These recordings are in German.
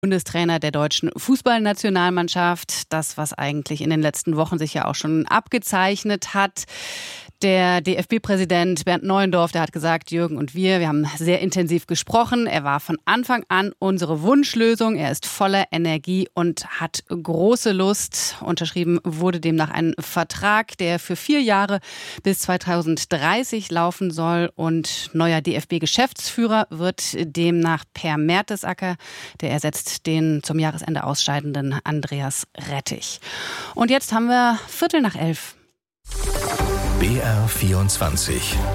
Bundestrainer der deutschen Fußballnationalmannschaft. Das, was eigentlich in den letzten Wochen sich ja auch schon abgezeichnet hat. Der DFB-Präsident Bernd Neuendorf, der hat gesagt, Jürgen und wir haben sehr intensiv gesprochen. Er war von Anfang an unsere Wunschlösung. Er ist voller Energie und hat große Lust. Unterschrieben wurde demnach ein Vertrag, der für 4 Jahre bis 2030 laufen soll. Und neuer DFB-Geschäftsführer wird demnach Per Mertesacker. Der ersetzt den zum Jahresende ausscheidenden Andreas Rettich. Und jetzt haben wir 11:15. BR24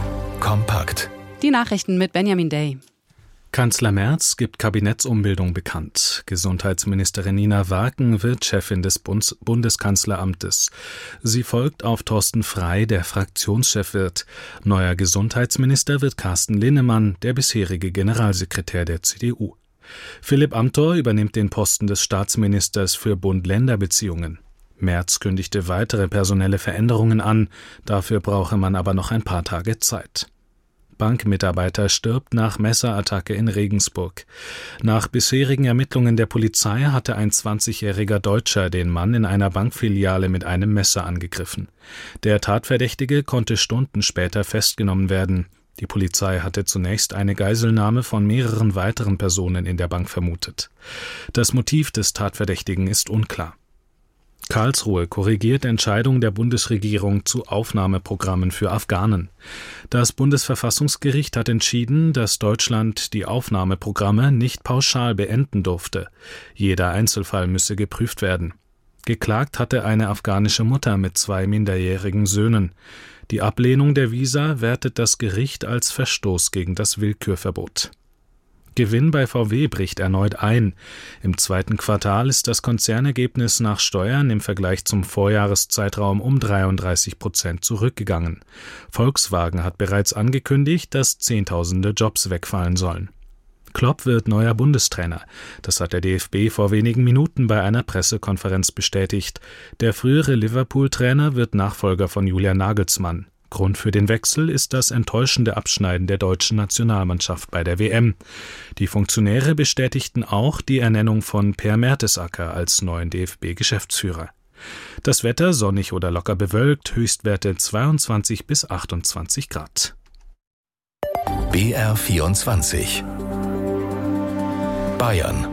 Kompakt. Die Nachrichten mit Benjamin Day. Kanzler Merz gibt Kabinettsumbildung bekannt. Gesundheitsministerin Nina Waken wird Chefin des Bundeskanzleramtes. Sie folgt auf Thorsten Frey, der Fraktionschef wird. Neuer Gesundheitsminister wird Carsten Linnemann, der bisherige Generalsekretär der CDU. Philipp Amthor übernimmt den Posten des Staatsministers für Bund-Länder-Beziehungen. Merz kündigte weitere personelle Veränderungen an, dafür brauche man aber noch ein paar Tage Zeit. Bankmitarbeiter stirbt nach Messerattacke in Regensburg. Nach bisherigen Ermittlungen der Polizei hatte ein 20-jähriger Deutscher den Mann in einer Bankfiliale mit einem Messer angegriffen. Der Tatverdächtige konnte Stunden später festgenommen werden. Die Polizei hatte zunächst eine Geiselnahme von mehreren weiteren Personen in der Bank vermutet. Das Motiv des Tatverdächtigen ist unklar. Karlsruhe korrigiert Entscheidung der Bundesregierung zu Aufnahmeprogrammen für Afghanen. Das Bundesverfassungsgericht hat entschieden, dass Deutschland die Aufnahmeprogramme nicht pauschal beenden durfte. Jeder Einzelfall müsse geprüft werden. Geklagt hatte eine afghanische Mutter mit 2 minderjährigen Söhnen. Die Ablehnung der Visa wertet das Gericht als Verstoß gegen das Willkürverbot. Gewinn bei VW bricht erneut ein. Im zweiten Quartal ist das Konzernergebnis nach Steuern im Vergleich zum Vorjahreszeitraum um 33% zurückgegangen. Volkswagen hat bereits angekündigt, dass Zehntausende Jobs wegfallen sollen. Klopp wird neuer Bundestrainer. Das hat der DFB vor wenigen Minuten bei einer Pressekonferenz bestätigt. Der frühere Liverpool-Trainer wird Nachfolger von Julian Nagelsmann. Grund für den Wechsel ist das enttäuschende Abschneiden der deutschen Nationalmannschaft bei der WM. Die Funktionäre bestätigten auch die Ernennung von Per Mertesacker als neuen DFB-Geschäftsführer. Das Wetter sonnig oder locker bewölkt, Höchstwerte 22 bis 28 Grad. BR24 Bayern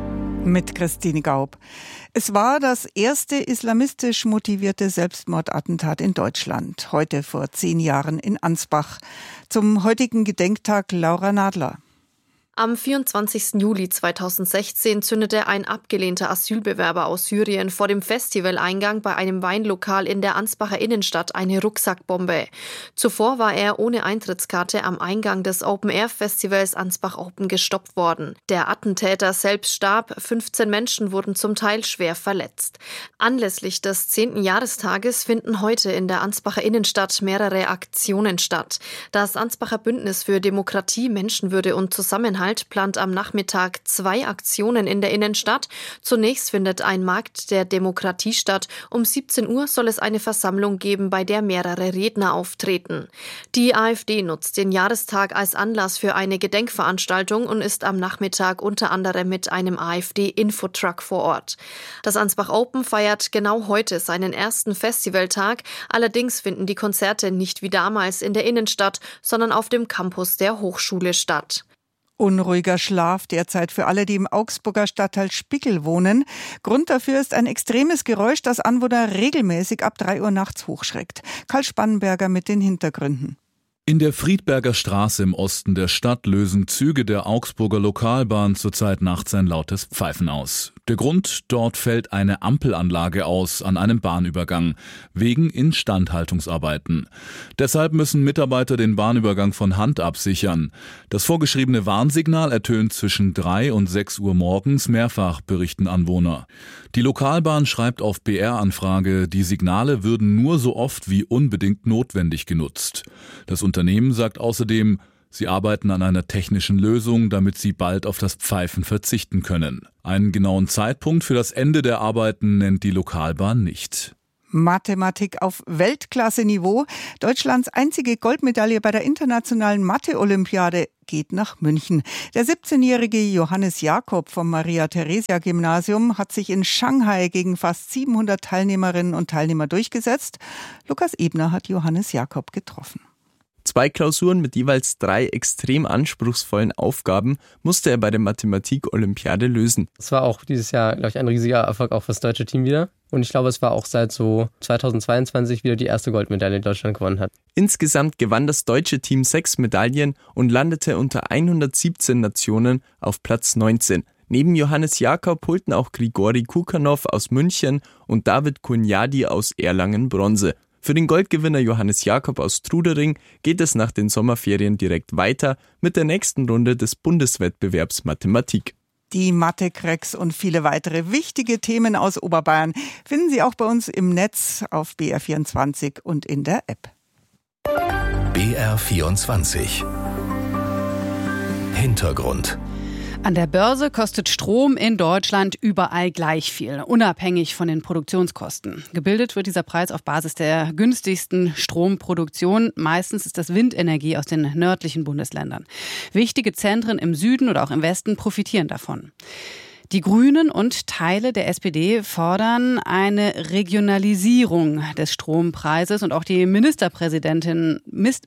mit Christine Gaub. Es war das erste islamistisch motivierte Selbstmordattentat in Deutschland, heute vor 10 Jahren in Ansbach. Zum heutigen Gedenktag Laura Nadler. Am 24. Juli 2016 zündete ein abgelehnter Asylbewerber aus Syrien vor dem Festivaleingang bei einem Weinlokal in der Ansbacher Innenstadt eine Rucksackbombe. Zuvor war er ohne Eintrittskarte am Eingang des Open-Air-Festivals Ansbach Open gestoppt worden. Der Attentäter selbst starb, 15 Menschen wurden zum Teil schwer verletzt. Anlässlich des 10. Jahrestages finden heute in der Ansbacher Innenstadt mehrere Aktionen statt. Das Ansbacher Bündnis für Demokratie, Menschenwürde und Zusammenhalt plant am Nachmittag 2 Aktionen in der Innenstadt. Zunächst findet ein Markt der Demokratie statt. Um 17 Uhr soll es eine Versammlung geben, bei der mehrere Redner auftreten. Die AfD nutzt den Jahrestag als Anlass für eine Gedenkveranstaltung und ist am Nachmittag unter anderem mit einem AfD-Infotruck vor Ort. Das Ansbach Open feiert genau heute seinen ersten Festivaltag. Allerdings finden die Konzerte nicht wie damals in der Innenstadt, sondern auf dem Campus der Hochschule statt. Unruhiger Schlaf derzeit für alle, die im Augsburger Stadtteil Spickel wohnen. Grund dafür ist ein extremes Geräusch, das Anwohner regelmäßig ab 3 Uhr nachts hochschreckt. Karl Spannenberger mit den Hintergründen. In der Friedberger Straße im Osten der Stadt lösen Züge der Augsburger Lokalbahn zurzeit nachts ein lautes Pfeifen aus. Der Grund: dort fällt eine Ampelanlage aus an einem Bahnübergang, wegen Instandhaltungsarbeiten. Deshalb müssen Mitarbeiter den Bahnübergang von Hand absichern. Das vorgeschriebene Warnsignal ertönt zwischen 3 und 6 Uhr morgens mehrfach, berichten Anwohner. Die Lokalbahn schreibt auf BR-Anfrage, die Signale würden nur so oft wie unbedingt notwendig genutzt. Das Unternehmen sagt außerdem, sie arbeiten an einer technischen Lösung, damit sie bald auf das Pfeifen verzichten können. Einen genauen Zeitpunkt für das Ende der Arbeiten nennt die Lokalbahn nicht. Mathematik auf Weltklasse-Niveau. Deutschlands einzige Goldmedaille bei der internationalen Mathe-Olympiade geht nach München. Der 17-jährige Johannes Jakob vom Maria-Theresia-Gymnasium hat sich in Shanghai gegen fast 700 Teilnehmerinnen und Teilnehmer durchgesetzt. Lukas Ebner hat Johannes Jakob getroffen. 2 Klausuren mit jeweils 3 extrem anspruchsvollen Aufgaben musste er bei der Mathematik-Olympiade lösen. Es war auch dieses Jahr, glaube ich, ein riesiger Erfolg auch für das deutsche Team wieder. Und ich glaube, es war auch seit so 2022 wieder die erste Goldmedaille, die Deutschland gewonnen hat. Insgesamt gewann das deutsche Team 6 Medaillen und landete unter 117 Nationen auf Platz 19. Neben Johannes Jakob holten auch Grigori Kukanov aus München und David Kunyadi aus Erlangen Bronze. Für den Goldgewinner Johannes Jakob aus Trudering geht es nach den Sommerferien direkt weiter mit der nächsten Runde des Bundeswettbewerbs Mathematik. Die Mathe-Cracks und viele weitere wichtige Themen aus Oberbayern finden Sie auch bei uns im Netz auf BR24 und in der App. BR24 Hintergrund. An der Börse kostet Strom in Deutschland überall gleich viel, unabhängig von den Produktionskosten. Gebildet wird dieser Preis auf Basis der günstigsten Stromproduktion. Meistens ist das Windenergie aus den nördlichen Bundesländern. Wichtige Zentren im Süden oder auch im Westen profitieren davon. Die Grünen und Teile der SPD fordern eine Regionalisierung des Strompreises und auch die Ministerpräsidenten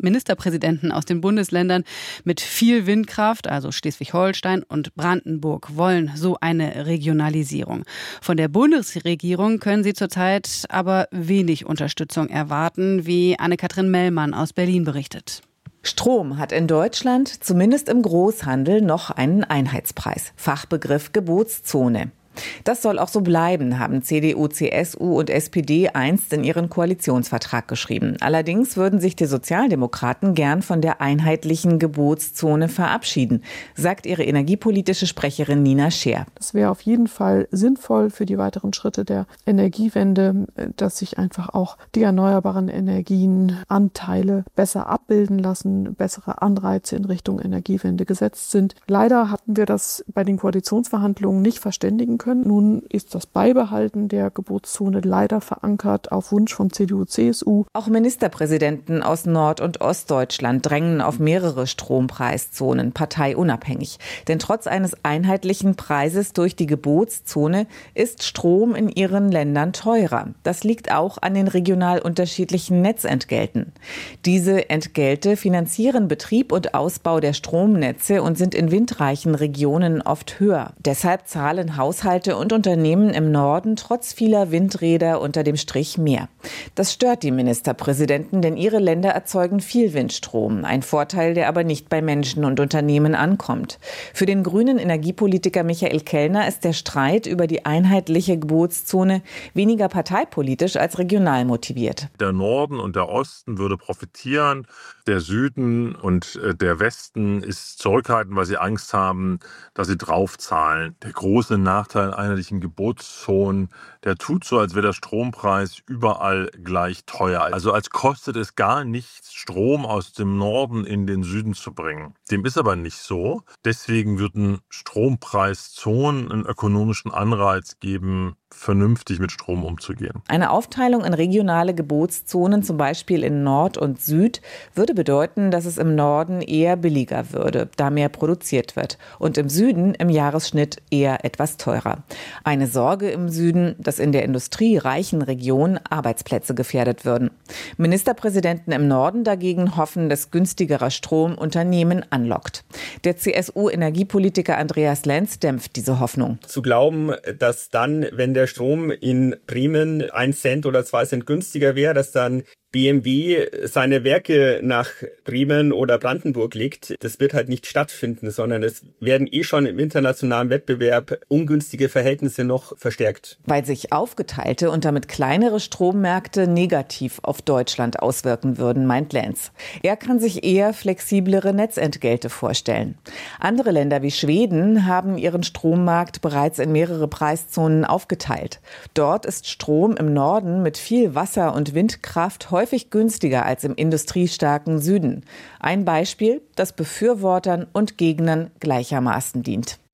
aus den Bundesländern mit viel Windkraft, also Schleswig-Holstein und Brandenburg, wollen so eine Regionalisierung. Von der Bundesregierung können sie zurzeit aber wenig Unterstützung erwarten, wie Anne-Kathrin Mellmann aus Berlin berichtet. Strom hat in Deutschland, zumindest im Großhandel, noch einen Einheitspreis. Fachbegriff Gebotszone. Das soll auch so bleiben, haben CDU, CSU und SPD einst in ihren Koalitionsvertrag geschrieben. Allerdings würden sich die Sozialdemokraten gern von der einheitlichen Gebotszone verabschieden, sagt ihre energiepolitische Sprecherin Nina Scheer. Das wäre auf jeden Fall sinnvoll für die weiteren Schritte der Energiewende, dass sich einfach auch die erneuerbaren Energienanteile besser abbilden lassen, bessere Anreize in Richtung Energiewende gesetzt sind. Leider hatten wir das bei den Koalitionsverhandlungen nicht verständigen können. Nun ist das Beibehalten der Gebotszone leider verankert auf Wunsch von CDU, CSU. Auch Ministerpräsidenten aus Nord- und Ostdeutschland drängen auf mehrere Strompreiszonen, parteiunabhängig. Denn trotz eines einheitlichen Preises durch die Gebotszone ist Strom in ihren Ländern teurer. Das liegt auch an den regional unterschiedlichen Netzentgelten. Diese Entgelte finanzieren Betrieb und Ausbau der Stromnetze und sind in windreichen Regionen oft höher. Deshalb zahlen Haushalte und Unternehmen im Norden trotz vieler Windräder unter dem Strich mehr. Das stört die Ministerpräsidenten, denn ihre Länder erzeugen viel Windstrom. Ein Vorteil, der aber nicht bei Menschen und Unternehmen ankommt. Für den grünen Energiepolitiker Michael Kellner ist der Streit über die einheitliche Gebotszone weniger parteipolitisch als regional motiviert. Der Norden und der Osten würde profitieren. Der Süden und der Westen ist zurückhaltend, weil sie Angst haben, dass sie draufzahlen. Der große Nachteil einheitlichen Gebotszonen, der tut so, als wäre der Strompreis überall gleich teuer. Also als kostet es gar nichts, Strom aus dem Norden in den Süden zu bringen. Dem ist aber nicht so. Deswegen würden Strompreiszonen einen ökonomischen Anreiz geben, vernünftig mit Strom umzugehen. Eine Aufteilung in regionale Gebotszonen, zum Beispiel in Nord und Süd, würde bedeuten, dass es im Norden eher billiger würde, da mehr produziert wird. Und im Süden im Jahresschnitt eher etwas teurer. Eine Sorge im Süden, dass in der industriereichen Region Arbeitsplätze gefährdet würden. Ministerpräsidenten im Norden dagegen hoffen, dass günstigerer Strom Unternehmen anlockt. Der CSU-Energiepolitiker Andreas Lenz dämpft diese Hoffnung. Zu glauben, dass dann, wenn der Strom in Bremen 1 Cent oder 2 Cent günstiger wäre, dass dann BMW seine Werke nach Bremen oder Brandenburg legt, das wird halt nicht stattfinden, sondern es werden schon im internationalen Wettbewerb ungünstige Verhältnisse noch verstärkt. Weil sich aufgeteilte und damit kleinere Strommärkte negativ auf Deutschland auswirken würden, meint Lenz. Er kann sich eher flexiblere Netzentgelte vorstellen. Andere Länder wie Schweden haben ihren Strommarkt bereits in mehrere Preiszonen aufgeteilt. Dort ist Strom im Norden mit viel Wasser- und Windkraft häufig günstiger als im industriestarken Süden. Ein Beispiel, das Befürwortern und Gegnern gleichermaßen dient.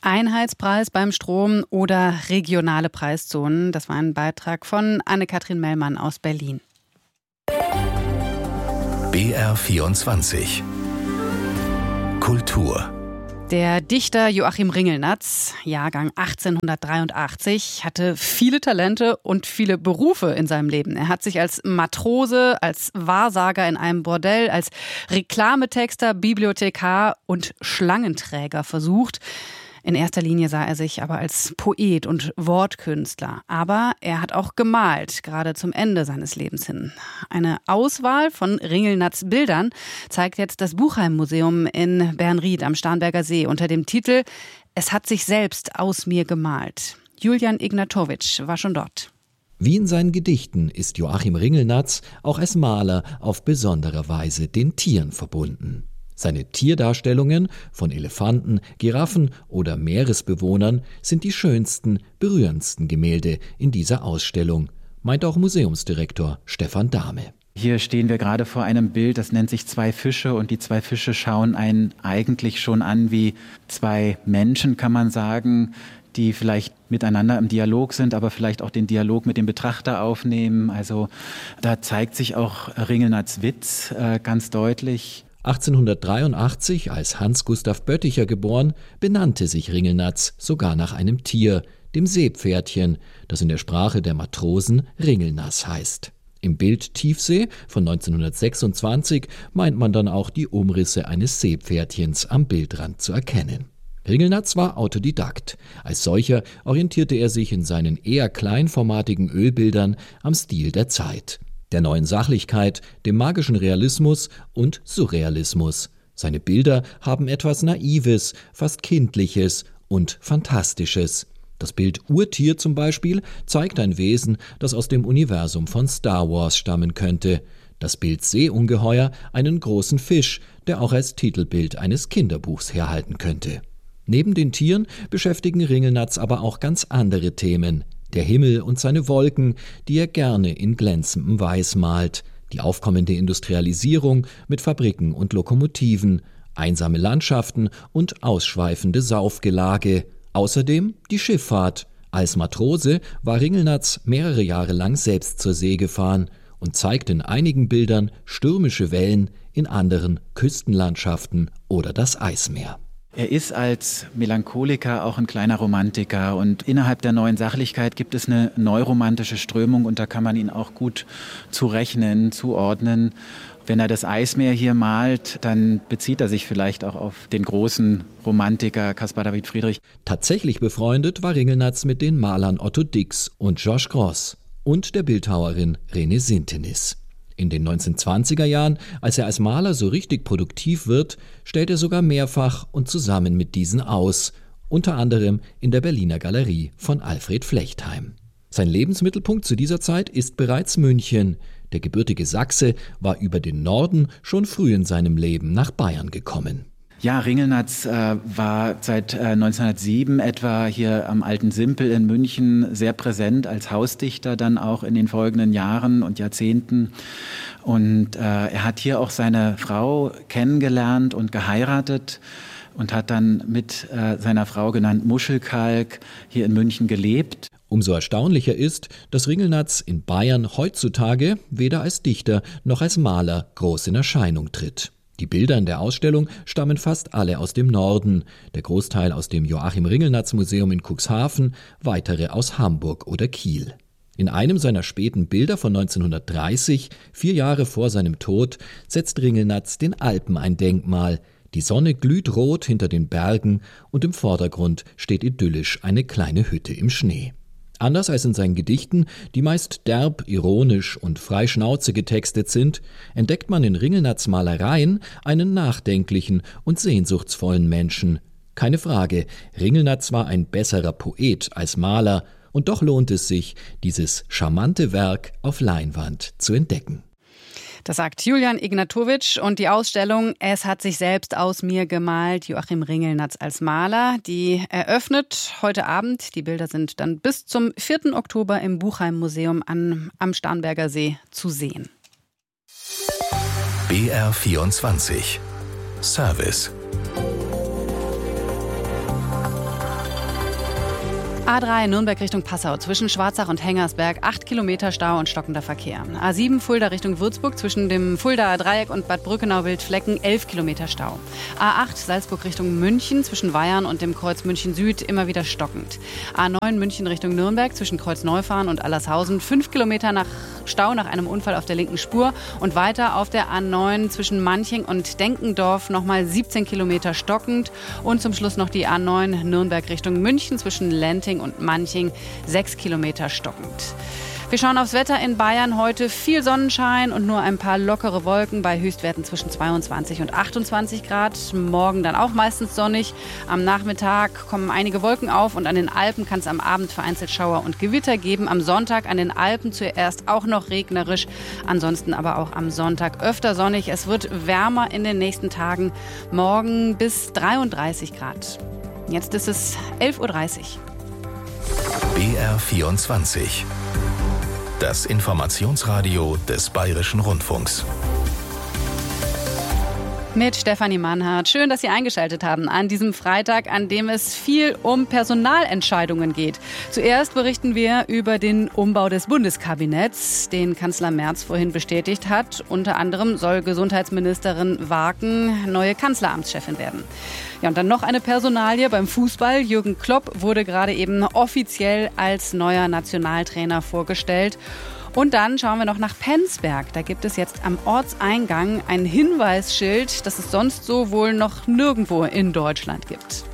Einheitspreis beim Strom oder regionale Preiszonen. Das war ein Beitrag von Anne-Kathrin Mellmann aus Berlin. BR24 Kultur. Der Dichter Joachim Ringelnatz, Jahrgang 1883, hatte viele Talente und viele Berufe in seinem Leben. Er hat sich als Matrose, als Wahrsager in einem Bordell, als Reklametexter, Bibliothekar und Schlangenträger versucht. In erster Linie sah er sich aber als Poet und Wortkünstler. Aber er hat auch gemalt, gerade zum Ende seines Lebens hin. Eine Auswahl von Ringelnatz Bildern zeigt jetzt das Buchheim-Museum in Bernried am Starnberger See unter dem Titel »Es hat sich selbst aus mir gemalt«. Julian Ignatowitsch war schon dort. Wie in seinen Gedichten ist Joachim Ringelnatz auch als Maler auf besondere Weise den Tieren verbunden. Seine Tierdarstellungen von Elefanten, Giraffen oder Meeresbewohnern sind die schönsten, berührendsten Gemälde in dieser Ausstellung, meint auch Museumsdirektor Stefan Dahme. Hier stehen wir gerade vor einem Bild, das nennt sich Zwei Fische, und die zwei Fische schauen einen eigentlich schon an wie zwei Menschen, kann man sagen, die vielleicht miteinander im Dialog sind, aber vielleicht auch den Dialog mit dem Betrachter aufnehmen. Also da zeigt sich auch Ringelnatz Witz ganz deutlich. 1883, als Hans Gustav Bötticher geboren, benannte sich Ringelnatz sogar nach einem Tier, dem Seepferdchen, das in der Sprache der Matrosen Ringelnass heißt. Im Bild Tiefsee von 1926 meint man dann auch die Umrisse eines Seepferdchens am Bildrand zu erkennen. Ringelnatz war Autodidakt. Als solcher orientierte er sich in seinen eher kleinformatigen Ölbildern am Stil der Zeit, der neuen Sachlichkeit, dem magischen Realismus und Surrealismus. Seine Bilder haben etwas Naives, fast Kindliches und Fantastisches. Das Bild Urtier zum Beispiel zeigt ein Wesen, das aus dem Universum von Star Wars stammen könnte. Das Bild Seeungeheuer einen großen Fisch, der auch als Titelbild eines Kinderbuchs herhalten könnte. Neben den Tieren beschäftigen Ringelnatz aber auch ganz andere Themen. Der Himmel und seine Wolken, die er gerne in glänzendem Weiß malt, die aufkommende Industrialisierung mit Fabriken und Lokomotiven, einsame Landschaften und ausschweifende Saufgelage, außerdem die Schifffahrt. Als Matrose war Ringelnatz mehrere Jahre lang selbst zur See gefahren und zeigt in einigen Bildern stürmische Wellen, in anderen Küstenlandschaften oder das Eismeer. Er ist als Melancholiker auch ein kleiner Romantiker, und innerhalb der neuen Sachlichkeit gibt es eine neuromantische Strömung, und da kann man ihn auch gut zurechnen, zuordnen. Wenn er das Eismeer hier malt, dann bezieht er sich vielleicht auch auf den großen Romantiker Caspar David Friedrich. Tatsächlich befreundet war Ringelnatz mit den Malern Otto Dix und Georges Grosz und der Bildhauerin Rene Sintenis. In den 1920er Jahren, als er als Maler so richtig produktiv wird, stellt er sogar mehrfach und zusammen mit diesen aus, unter anderem in der Berliner Galerie von Alfred Flechtheim. Sein Lebensmittelpunkt zu dieser Zeit ist bereits München. Der gebürtige Sachse war über den Norden schon früh in seinem Leben nach Bayern gekommen. Ja, Ringelnatz war seit 1907 etwa hier am Alten Simpel in München sehr präsent als Hausdichter, dann auch in den folgenden Jahren und Jahrzehnten. Und er hat hier auch seine Frau kennengelernt und geheiratet und hat dann mit seiner Frau, genannt Muschelkalk, hier in München gelebt. Umso erstaunlicher ist, dass Ringelnatz in Bayern heutzutage weder als Dichter noch als Maler groß in Erscheinung tritt. Die Bilder in der Ausstellung stammen fast alle aus dem Norden, der Großteil aus dem Joachim-Ringelnatz-Museum in Cuxhaven, weitere aus Hamburg oder Kiel. In einem seiner späten Bilder von 1930, 4 Jahre vor seinem Tod, setzt Ringelnatz den Alpen ein Denkmal. Die Sonne glüht rot hinter den Bergen und im Vordergrund steht idyllisch eine kleine Hütte im Schnee. Anders als in seinen Gedichten, die meist derb, ironisch und frei Schnauze getextet sind, entdeckt man in Ringelnatz Malereien einen nachdenklichen und sehnsuchtsvollen Menschen. Keine Frage, Ringelnatz war ein besserer Poet als Maler, und doch lohnt es sich, dieses charmante Werk auf Leinwand zu entdecken. Das sagt Julian Ignatowitsch, und die Ausstellung »Es hat sich selbst aus mir gemalt«, Joachim Ringelnatz als Maler, die eröffnet heute Abend. Die Bilder sind dann bis zum 4. Oktober im Buchheim-Museum am Starnberger See zu sehen. BR24 Service A3 Nürnberg Richtung Passau zwischen Schwarzach und Hengersberg 8 Kilometer Stau und stockender Verkehr. A7 Fulda Richtung Würzburg zwischen dem Fuldaer Dreieck und Bad Brückenau-Wildflecken 11 Kilometer Stau. A8 Salzburg Richtung München zwischen Weyarn und dem Kreuz München Süd immer wieder stockend. A9 München Richtung Nürnberg zwischen Kreuz Neufahren und Allershausen 5 Kilometer nach Stau nach einem Unfall auf der linken Spur und weiter auf der A9 zwischen Manching und Denkendorf nochmal 17 Kilometer stockend und zum Schluss noch die A9 Nürnberg Richtung München zwischen Lenting und Manching 6 Kilometer stockend. Wir schauen aufs Wetter in Bayern. Heute viel Sonnenschein und nur ein paar lockere Wolken bei Höchstwerten zwischen 22 und 28 Grad. Morgen dann auch meistens sonnig. Am Nachmittag kommen einige Wolken auf und an den Alpen kann es am Abend vereinzelt Schauer und Gewitter geben. Am Sonntag an den Alpen zuerst auch noch regnerisch, ansonsten aber auch am Sonntag öfter sonnig. Es wird wärmer in den nächsten Tagen. Morgen bis 33 Grad. Jetzt ist es 11.30 Uhr. BR24. Das Informationsradio des Bayerischen Rundfunks. Mit Stefanie Mannhardt. Schön, dass Sie eingeschaltet haben an diesem Freitag, an dem es viel um Personalentscheidungen geht. Zuerst berichten wir über den Umbau des Bundeskabinetts, den Kanzler Merz vorhin bestätigt hat. Unter anderem soll Gesundheitsministerin Warken neue Kanzleramtschefin werden. Ja, und dann noch eine Personalie beim Fußball. Jürgen Klopp wurde gerade eben offiziell als neuer Nationaltrainer vorgestellt. Und dann schauen wir noch nach Penzberg. Da gibt es jetzt am Ortseingang ein Hinweisschild, das es sonst so wohl noch nirgendwo in Deutschland gibt.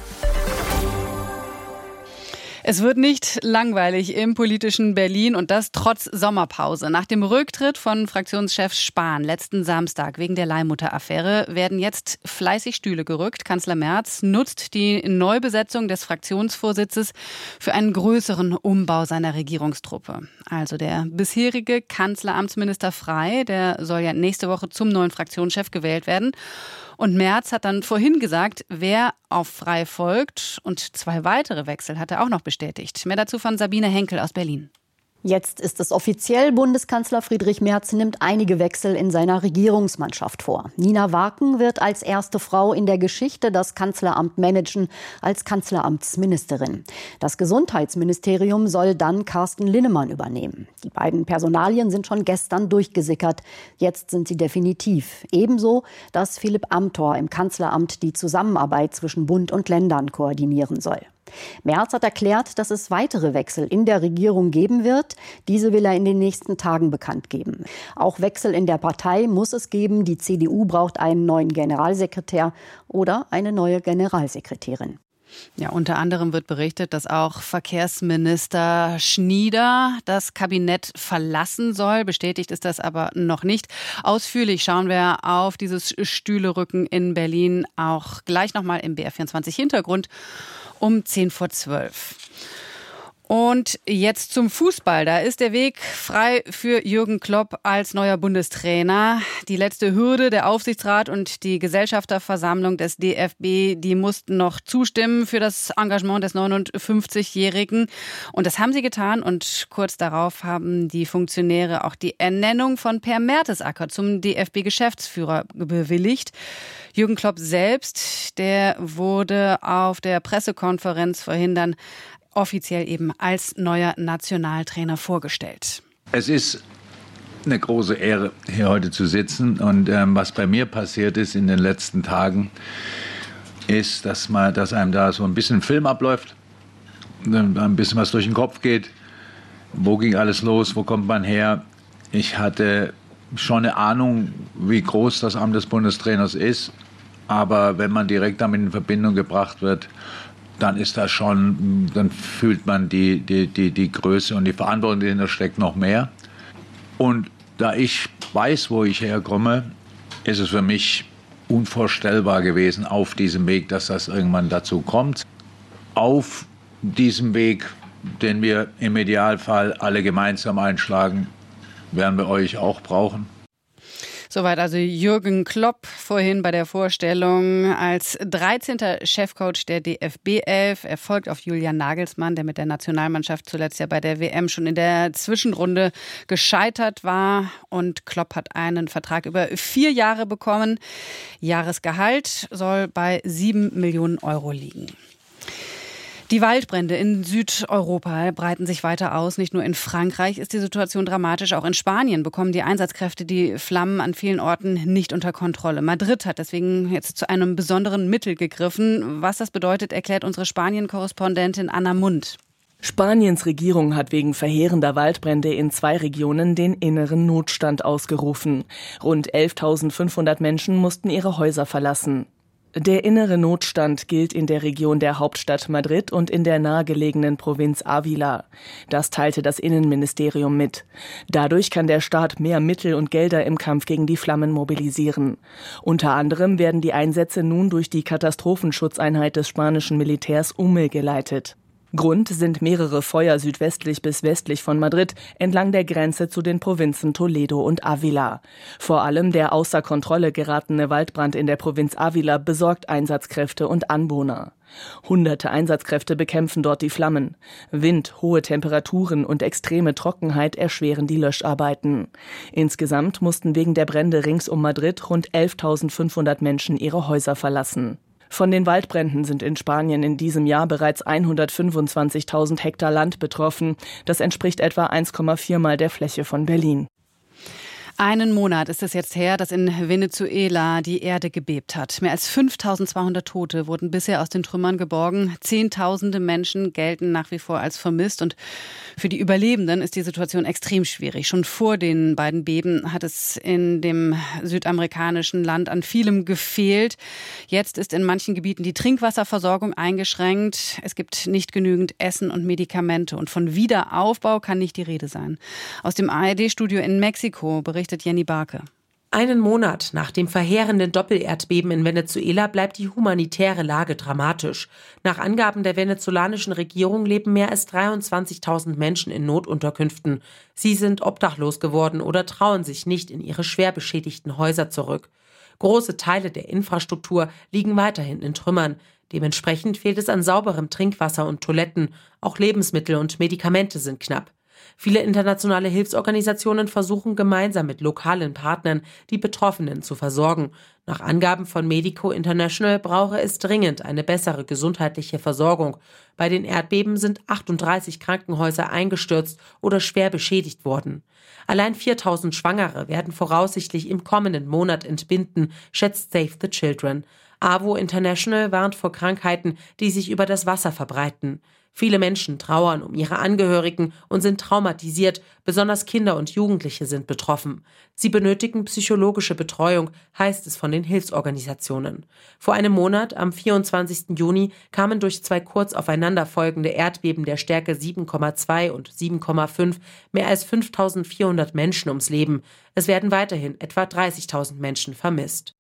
Es wird nicht langweilig im politischen Berlin und das trotz Sommerpause. Nach dem Rücktritt von Fraktionschef Spahn letzten Samstag wegen der Leihmutter-Affäre werden jetzt fleißig Stühle gerückt. Kanzler Merz nutzt die Neubesetzung des Fraktionsvorsitzes für einen größeren Umbau seiner Regierungstruppe. Also der bisherige Kanzleramtsminister Frey, der soll ja nächste Woche zum neuen Fraktionschef gewählt werden. Und Merz hat dann vorhin gesagt, wer auf Frey folgt. Und 2 weitere Wechsel hat er auch noch bestätigt. Mehr dazu von Sabine Henkel aus Berlin. Jetzt ist es offiziell. Bundeskanzler Friedrich Merz nimmt einige Wechsel in seiner Regierungsmannschaft vor. Nina Warken wird als erste Frau in der Geschichte das Kanzleramt managen, als Kanzleramtsministerin. Das Gesundheitsministerium soll dann Carsten Linnemann übernehmen. Die beiden Personalien sind schon gestern durchgesickert. Jetzt sind sie definitiv. Ebenso, dass Philipp Amthor im Kanzleramt die Zusammenarbeit zwischen Bund und Ländern koordinieren soll. Merz hat erklärt, dass es weitere Wechsel in der Regierung geben wird. Diese will er in den nächsten Tagen bekannt geben. Auch Wechsel in der Partei muss es geben. Die CDU braucht einen neuen Generalsekretär oder eine neue Generalsekretärin. Ja, unter anderem wird berichtet, dass auch Verkehrsminister Schnieder das Kabinett verlassen soll. Bestätigt ist das aber noch nicht. Ausführlich schauen wir auf dieses Stühlerücken in Berlin auch gleich nochmal im BR24 Hintergrund um 10:12. Und jetzt zum Fußball. Da ist der Weg frei für Jürgen Klopp als neuer Bundestrainer. Die letzte Hürde, der Aufsichtsrat und die Gesellschafterversammlung des DFB, die mussten noch zustimmen für das Engagement des 59-Jährigen. Und das haben sie getan. Und kurz darauf haben die Funktionäre auch die Ernennung von Per Mertesacker zum DFB-Geschäftsführer bewilligt. Jürgen Klopp selbst, der wurde auf der Pressekonferenz vorhin dann offiziell eben als neuer Nationaltrainer vorgestellt. Es ist eine große Ehre, hier heute zu sitzen. Und was bei mir passiert ist in den letzten Tagen, ist, dass einem da so ein bisschen Film abläuft, ein bisschen was durch den Kopf geht. Wo ging alles los? Wo kommt man her? Ich hatte schon eine Ahnung, wie groß das Amt des Bundestrainers ist. Aber wenn man direkt damit in Verbindung gebracht wird, dann fühlt man die Größe und die Verantwortung, die dahinter steckt, noch mehr. Und da ich weiß, wo ich herkomme, ist es für mich unvorstellbar gewesen auf diesem Weg, dass das irgendwann dazu kommt. Auf diesem Weg, den wir im Idealfall alle gemeinsam einschlagen, werden wir euch auch brauchen. Soweit also Jürgen Klopp vorhin bei der Vorstellung als 13. Chefcoach der DFB-11. Er folgt auf Julian Nagelsmann, der mit der Nationalmannschaft zuletzt ja bei der WM schon in der Zwischenrunde gescheitert war. Und Klopp hat einen Vertrag über 4 Jahre bekommen. Jahresgehalt soll bei 7 Millionen Euro liegen. Die Waldbrände in Südeuropa breiten sich weiter aus. Nicht nur in Frankreich ist die Situation dramatisch, auch in Spanien bekommen die Einsatzkräfte die Flammen an vielen Orten nicht unter Kontrolle. Madrid hat deswegen jetzt zu einem besonderen Mittel gegriffen. Was das bedeutet, erklärt unsere Spanien-Korrespondentin Anna Mund. Spaniens Regierung hat wegen verheerender Waldbrände in 2 Regionen den inneren Notstand ausgerufen. Rund 11.500 Menschen mussten ihre Häuser verlassen. Der innere Notstand gilt in der Region der Hauptstadt Madrid und in der nahegelegenen Provinz Ávila. Das teilte das Innenministerium mit. Dadurch kann der Staat mehr Mittel und Gelder im Kampf gegen die Flammen mobilisieren. Unter anderem werden die Einsätze nun durch die Katastrophenschutzeinheit des spanischen Militärs UME geleitet. Grund sind mehrere Feuer südwestlich bis westlich von Madrid entlang der Grenze zu den Provinzen Toledo und Ávila. Vor allem der außer Kontrolle geratene Waldbrand in der Provinz Ávila besorgt Einsatzkräfte und Anwohner. Hunderte Einsatzkräfte bekämpfen dort die Flammen. Wind, hohe Temperaturen und extreme Trockenheit erschweren die Löscharbeiten. Insgesamt mussten wegen der Brände rings um Madrid rund 11.500 Menschen ihre Häuser verlassen. Von den Waldbränden sind in Spanien in diesem Jahr bereits 125.000 Hektar Land betroffen. Das entspricht etwa 1,4 Mal der Fläche von Berlin. Einen Monat ist es jetzt her, dass in Venezuela die Erde gebebt hat. Mehr als 5.200 Tote wurden bisher aus den Trümmern geborgen. Zehntausende Menschen gelten nach wie vor als vermisst. Und für die Überlebenden ist die Situation extrem schwierig. Schon vor den beiden Beben hat es in dem südamerikanischen Land an vielem gefehlt. Jetzt ist in manchen Gebieten die Trinkwasserversorgung eingeschränkt. Es gibt nicht genügend Essen und Medikamente. Und von Wiederaufbau kann nicht die Rede sein. Aus dem ARD-Studio in Mexiko berichtet Jenny Barke. Einen Monat nach dem verheerenden Doppelerdbeben in Venezuela bleibt die humanitäre Lage dramatisch. Nach Angaben der venezolanischen Regierung leben mehr als 23.000 Menschen in Notunterkünften. Sie sind obdachlos geworden oder trauen sich nicht in ihre schwer beschädigten Häuser zurück. Große Teile der Infrastruktur liegen weiterhin in Trümmern. Dementsprechend fehlt es an sauberem Trinkwasser und Toiletten. Auch Lebensmittel und Medikamente sind knapp. Viele internationale Hilfsorganisationen versuchen gemeinsam mit lokalen Partnern, die Betroffenen zu versorgen. Nach Angaben von Medico International brauche es dringend eine bessere gesundheitliche Versorgung. Bei den Erdbeben sind 38 Krankenhäuser eingestürzt oder schwer beschädigt worden. Allein 4.000 Schwangere werden voraussichtlich im kommenden Monat entbinden, schätzt Save the Children. AWO International warnt vor Krankheiten, die sich über das Wasser verbreiten. Viele Menschen trauern um ihre Angehörigen und sind traumatisiert, besonders Kinder und Jugendliche sind betroffen. Sie benötigen psychologische Betreuung, heißt es von den Hilfsorganisationen. Vor einem Monat, am 24. Juni, kamen durch 2 kurz aufeinanderfolgende Erdbeben der Stärke 7,2 und 7,5 mehr als 5.400 Menschen ums Leben. Es werden weiterhin etwa 30.000 Menschen vermisst.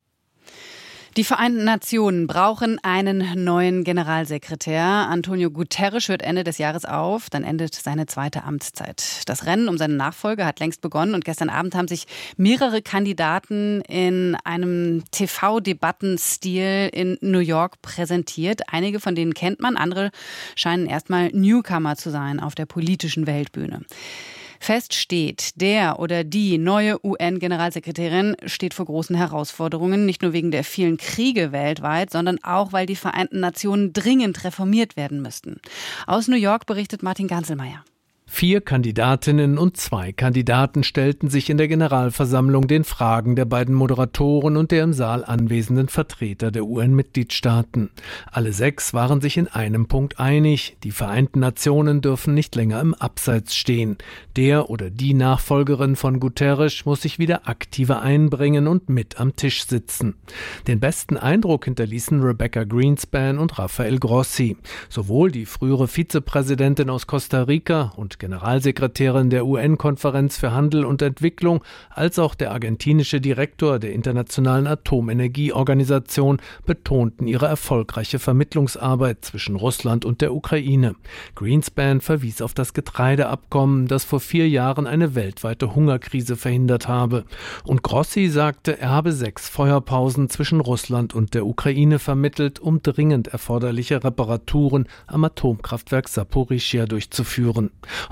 Die Vereinten Nationen brauchen einen neuen Generalsekretär. Antonio Guterres hört Ende des Jahres auf, dann endet seine 2. Amtszeit. Das Rennen um seine Nachfolge hat längst begonnen und gestern Abend haben sich mehrere Kandidaten in einem TV-Debattenstil in New York präsentiert. Einige von denen kennt man, andere scheinen erstmal Newcomer zu sein auf der politischen Weltbühne. Fest steht, der oder die neue UN-Generalsekretärin steht vor großen Herausforderungen, nicht nur wegen der vielen Kriege weltweit, sondern auch, weil die Vereinten Nationen dringend reformiert werden müssten. Aus New York berichtet Martin Ganselmeier. 4 Kandidatinnen und 2 Kandidaten stellten sich in der Generalversammlung den Fragen der beiden Moderatoren und der im Saal anwesenden Vertreter der UN-Mitgliedstaaten. Alle 6 waren sich in einem Punkt einig: Die Vereinten Nationen dürfen nicht länger im Abseits stehen. Der oder die Nachfolgerin von Guterres muss sich wieder aktiver einbringen und mit am Tisch sitzen. Den besten Eindruck hinterließen Rebecca Greenspan und Rafael Grossi. Sowohl die frühere Vizepräsidentin aus Costa Rica und Generalsekretärin der UN-Konferenz für Handel und Entwicklung, als auch der argentinische Direktor der Internationalen Atomenergieorganisation betonten ihre erfolgreiche Vermittlungsarbeit zwischen Russland und der Ukraine. Greenspan verwies auf das Getreideabkommen, das vor 4 Jahren eine weltweite Hungerkrise verhindert habe. Und Grossi sagte, er habe 6 Feuerpausen zwischen Russland und der Ukraine vermittelt, um dringend erforderliche Reparaturen am Atomkraftwerk Saporischschja durchzuführen. Ob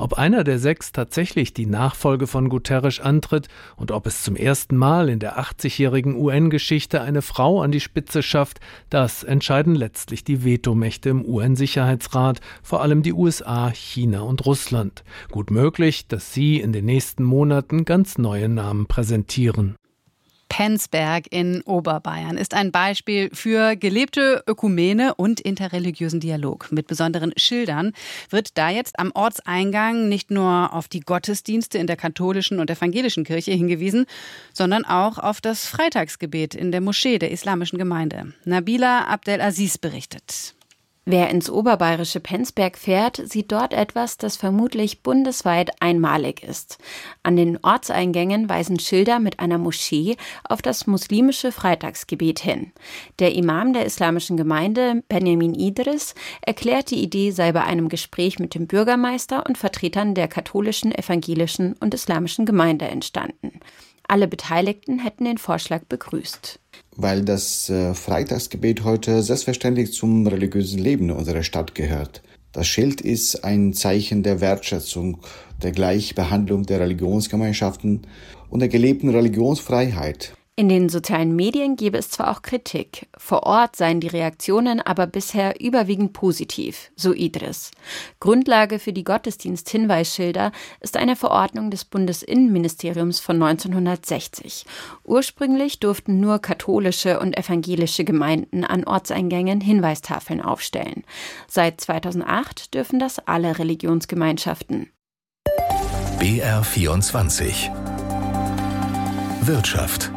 Ob einer der 6 tatsächlich die Nachfolge von Guterres antritt und ob es zum ersten Mal in der 80-jährigen UN-Geschichte eine Frau an die Spitze schafft, das entscheiden letztlich die Vetomächte im UN-Sicherheitsrat, vor allem die USA, China und Russland. Gut möglich, dass sie in den nächsten Monaten ganz neue Namen präsentieren. Penzberg in Oberbayern ist ein Beispiel für gelebte Ökumene und interreligiösen Dialog. Mit besonderen Schildern wird da jetzt am Ortseingang nicht nur auf die Gottesdienste in der katholischen und evangelischen Kirche hingewiesen, sondern auch auf das Freitagsgebet in der Moschee der islamischen Gemeinde. Nabila Abdelaziz berichtet. Wer ins oberbayerische Penzberg fährt, sieht dort etwas, das vermutlich bundesweit einmalig ist. An den Ortseingängen weisen Schilder mit einer Moschee auf das muslimische Freitagsgebet hin. Der Imam der islamischen Gemeinde, Benjamin Idris, erklärt, die Idee sei bei einem Gespräch mit dem Bürgermeister und Vertretern der katholischen, evangelischen und islamischen Gemeinde entstanden. Alle Beteiligten hätten den Vorschlag begrüßt. Weil das Freitagsgebet heute selbstverständlich zum religiösen Leben unserer Stadt gehört. Das Schild ist ein Zeichen der Wertschätzung, der Gleichbehandlung der Religionsgemeinschaften und der gelebten Religionsfreiheit. In den sozialen Medien gebe es zwar auch Kritik, vor Ort seien die Reaktionen aber bisher überwiegend positiv, so Idris. Grundlage für die Gottesdienst-Hinweisschilder ist eine Verordnung des Bundesinnenministeriums von 1960. Ursprünglich durften nur katholische und evangelische Gemeinden an Ortseingängen Hinweistafeln aufstellen. Seit 2008 dürfen das alle Religionsgemeinschaften. BR24 Wirtschaft.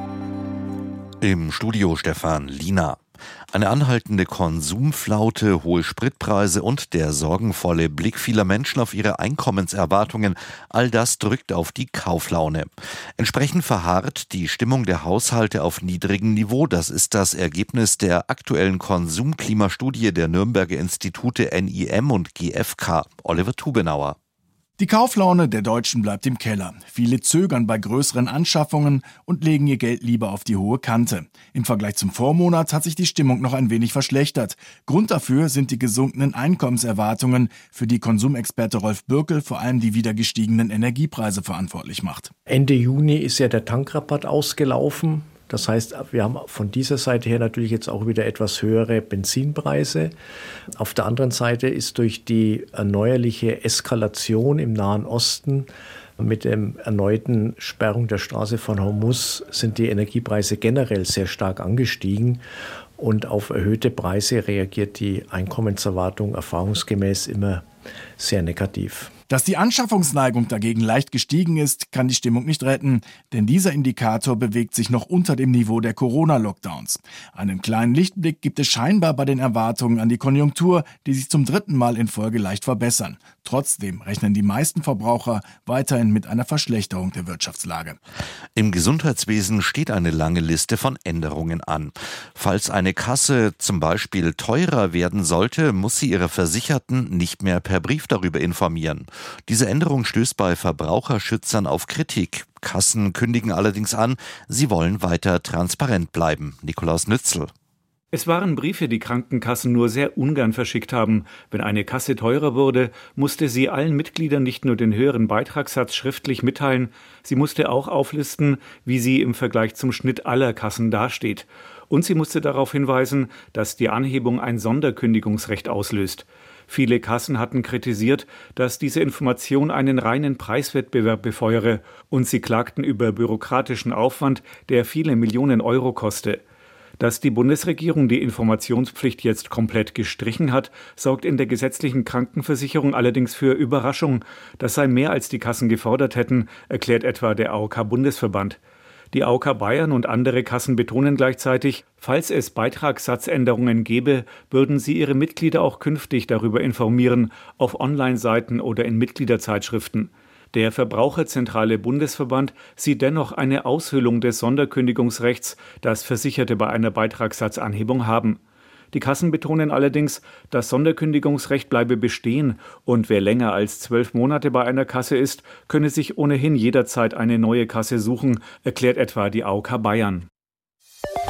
Im Studio Stefan Liener. Eine anhaltende Konsumflaute, hohe Spritpreise und der sorgenvolle Blick vieler Menschen auf ihre Einkommenserwartungen, all das drückt auf die Kauflaune. Entsprechend verharrt die Stimmung der Haushalte auf niedrigem Niveau. Das ist das Ergebnis der aktuellen Konsumklimastudie der Nürnberger Institute NIM und GfK. Oliver Tubenauer. Die Kauflaune der Deutschen bleibt im Keller. Viele zögern bei größeren Anschaffungen und legen ihr Geld lieber auf die hohe Kante. Im Vergleich zum Vormonat hat sich die Stimmung noch ein wenig verschlechtert. Grund dafür sind die gesunkenen Einkommenserwartungen, für die Konsumexperte Rolf Bürkel vor allem die wieder gestiegenen Energiepreise verantwortlich macht. Ende Juni ist ja der Tankrabatt ausgelaufen. Das heißt, wir haben von dieser Seite her natürlich jetzt auch wieder etwas höhere Benzinpreise. Auf der anderen Seite ist durch die erneuerliche Eskalation im Nahen Osten mit der erneuten Sperrung der Straße von Hormuz sind die Energiepreise generell sehr stark angestiegen. Und auf erhöhte Preise reagiert die Einkommenserwartung erfahrungsgemäß immer sehr negativ. Dass die Anschaffungsneigung dagegen leicht gestiegen ist, kann die Stimmung nicht retten, denn dieser Indikator bewegt sich noch unter dem Niveau der Corona-Lockdowns. Einen kleinen Lichtblick gibt es scheinbar bei den Erwartungen an die Konjunktur, die sich zum 3. Mal in Folge leicht verbessern. Trotzdem rechnen die meisten Verbraucher weiterhin mit einer Verschlechterung der Wirtschaftslage. Im Gesundheitswesen steht eine lange Liste von Änderungen an. Falls eine Kasse zum Beispiel teurer werden sollte, muss sie ihre Versicherten nicht mehr per Brief darüber informieren. Diese Änderung stößt bei Verbraucherschützern auf Kritik. Kassen kündigen allerdings an, sie wollen weiter transparent bleiben. Nikolaus Nützel. Es waren Briefe, die Krankenkassen nur sehr ungern verschickt haben. Wenn eine Kasse teurer wurde, musste sie allen Mitgliedern nicht nur den höheren Beitragssatz schriftlich mitteilen, sie musste auch auflisten, wie sie im Vergleich zum Schnitt aller Kassen dasteht. Und sie musste darauf hinweisen, dass die Anhebung ein Sonderkündigungsrecht auslöst. Viele Kassen hatten kritisiert, dass diese Information einen reinen Preiswettbewerb befeuere, und sie klagten über bürokratischen Aufwand, der viele Millionen Euro koste. Dass die Bundesregierung die Informationspflicht jetzt komplett gestrichen hat, sorgt in der gesetzlichen Krankenversicherung allerdings für Überraschung. Das sei mehr, als die Kassen gefordert hätten, erklärt etwa der AOK-Bundesverband. Die AOK Bayern und andere Kassen betonen gleichzeitig, falls es Beitragssatzänderungen gäbe, würden sie ihre Mitglieder auch künftig darüber informieren, auf Online-Seiten oder in Mitgliederzeitschriften. Der Verbraucherzentrale Bundesverband sieht dennoch eine Aushöhlung des Sonderkündigungsrechts, das Versicherte bei einer Beitragssatzanhebung haben. Die Kassen betonen allerdings, das Sonderkündigungsrecht bleibe bestehen und wer länger als 12 Monate bei einer Kasse ist, könne sich ohnehin jederzeit eine neue Kasse suchen, erklärt etwa die AOK Bayern.